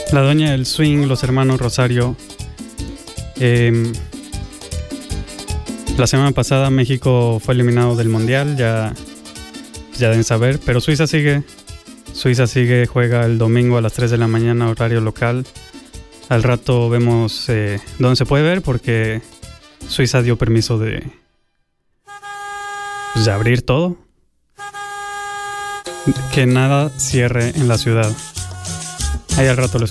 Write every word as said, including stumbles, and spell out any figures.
La doña del swing, los hermanos Rosario. Eh, la semana pasada México fue eliminado del Mundial, ya, ya deben saber, pero Suiza sigue. Suiza sigue, juega el domingo a las tres de la mañana, horario local. Al rato vemos eh, dónde se puede ver, porque Suiza dio permiso de, pues, de abrir todo. Que nada cierre en la ciudad. Ahí al rato lo